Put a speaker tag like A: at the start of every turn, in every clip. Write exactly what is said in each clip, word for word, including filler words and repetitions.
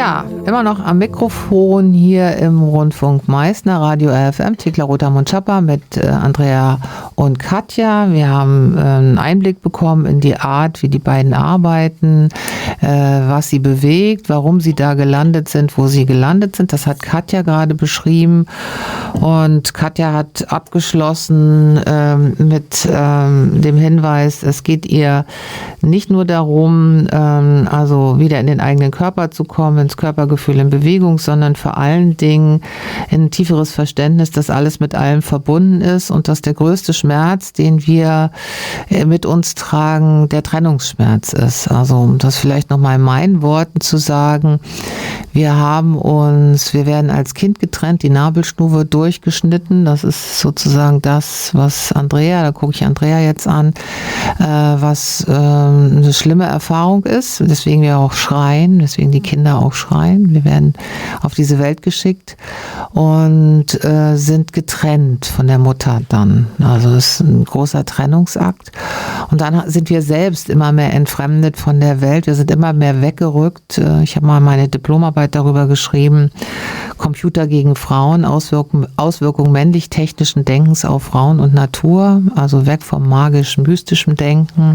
A: Ja, immer noch am Mikrofon hier im Rundfunk Meißner, Radio R F M, Thekla Rother-Mundschapper mit äh, Andrea und Katja. Wir haben äh, einen Einblick bekommen in die Art, wie die beiden arbeiten, äh, was sie bewegt, warum sie da gelandet sind, wo sie gelandet sind. Das hat Katja gerade beschrieben. Und Katja hat abgeschlossen ähm, mit ähm, dem Hinweis, es geht ihr nicht nur darum, ähm, also wieder in den eigenen Körper zu kommen, ins Körpergefühl in Bewegung, sondern vor allen Dingen in ein tieferes Verständnis, dass alles mit allem verbunden ist und dass der größte Schmerz, den wir mit uns tragen, der Trennungsschmerz ist. Also um das vielleicht nochmal in meinen Worten zu sagen, wir haben uns, wir werden als Kind getrennt, die Nabelschnur durchgeschnitten. Das ist sozusagen das, was Andrea, da gucke ich Andrea jetzt an, äh, was äh, eine schlimme Erfahrung ist, weswegen wir auch schreien, weswegen die Kinder auch schreien. Wir werden auf diese Welt geschickt und äh, sind getrennt von der Mutter dann. Also es ist ein großer Trennungsakt. Und dann sind wir selbst immer mehr entfremdet von der Welt. Wir sind immer mehr weggerückt. Ich habe mal meine Diplomarbeit darüber geschrieben, Computer gegen Frauen, Auswirkungen, Auswirkungen männlich-technischen Denkens auf Frauen und Natur, also weg vom magischen, mystischen Denken,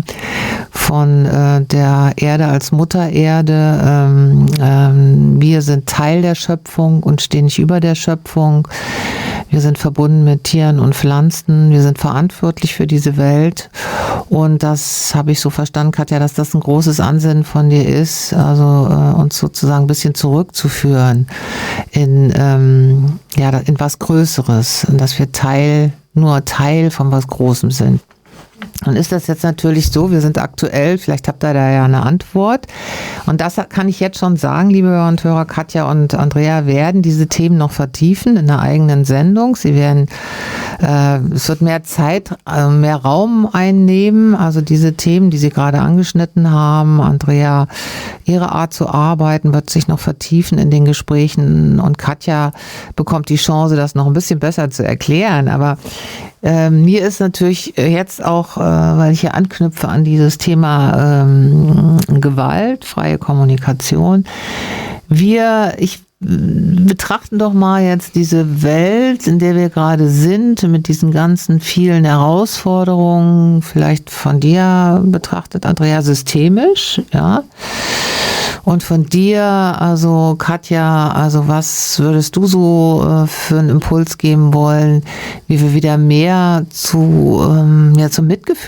A: von äh, der Erde als Muttererde. Ähm, ähm, wir sind Teil der Schöpfung und stehen nicht über der Schöpfung. Wir sind verbunden mit Tieren und Pflanzen. Wir sind verantwortlich für diese Welt. Und das habe ich so verstanden, Katja, dass das ein großes Ansinnen von dir ist, also äh, uns sozusagen ein bisschen zurückzuführen in, ähm, ja, in was Größeres. Und dass wir Teil, nur Teil von was Großem sind. Und ist das jetzt natürlich so, wir sind aktuell, vielleicht habt ihr da ja eine Antwort. Und das kann ich jetzt schon sagen, liebe Hörer und Hörer, Katja und Andrea werden diese Themen noch vertiefen in einer eigenen Sendung. Sie werden, äh, es wird mehr Zeit, äh, mehr Raum einnehmen. Also diese Themen, die Sie gerade angeschnitten haben, Andrea, ihre Art zu arbeiten, wird sich noch vertiefen in den Gesprächen. Und Katja bekommt die Chance, das noch ein bisschen besser zu erklären. Aber äh, mir ist natürlich jetzt auch, äh, weil ich hier anknüpfe an dieses Thema ähm, Gewalt, freie Kommunikation. Wir, ich betrachten doch mal jetzt diese Welt, in der wir gerade sind, mit diesen ganzen vielen Herausforderungen, vielleicht von dir betrachtet, Andrea, systemisch, ja. Und von dir, also Katja, also was würdest du so äh, für einen Impuls geben wollen, wie wir wieder mehr zu, ähm, ja, zum Mitgefühl